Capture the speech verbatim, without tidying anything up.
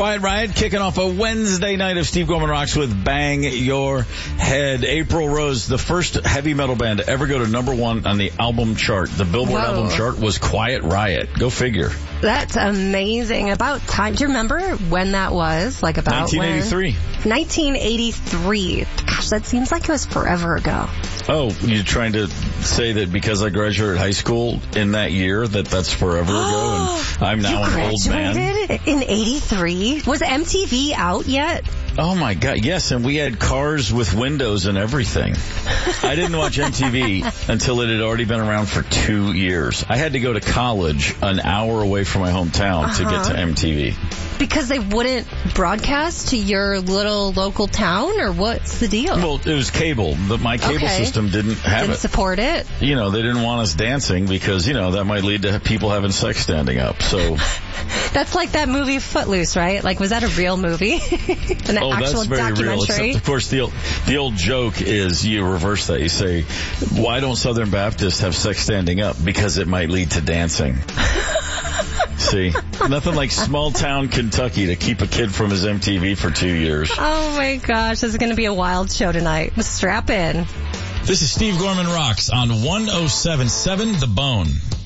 Quiet Riot kicking off a Wednesday night of Steve Gorman Rocks with Bang Your Head. April Rose, the first heavy metal band to ever go to number one on the album chart. The Billboard Whoa. album chart was Quiet Riot. Go figure. That's amazing. About time. Do you remember when that was? Like about nineteen eighty-three. When? nineteen eighty-three. Gosh, that seems like it was forever ago. Oh, you're trying to say that because I graduated high school in that year that that's forever ago and I'm now you an old man? graduated in eighty-three? Was M T V out yet? Oh my God, yes, and we had cars with windows and everything. I didn't watch M T V until it had already been around for two years. I had to go to college an hour away from my hometown uh-huh. to get to M T V. Because they wouldn't broadcast to your little local town, or what's the deal? Well, it was cable, but my cable okay. system didn't have didn't it. support it? You know, they didn't want us dancing because, you know, that might lead to people having sex standing up, so... That's like that movie Footloose, right? Like, was that a real movie? An oh, actual that's very documentary? real. Except, of course, the old, the old joke is you reverse that. You say, why don't Southern Baptists have sex standing up? Because it might lead to dancing. See, nothing like small town Kentucky to keep a kid from his M T V for two years. Oh my gosh, this is going to be a wild show tonight. Strap in. This is Steve Gorman Rocks on one oh seven point seven The Bone.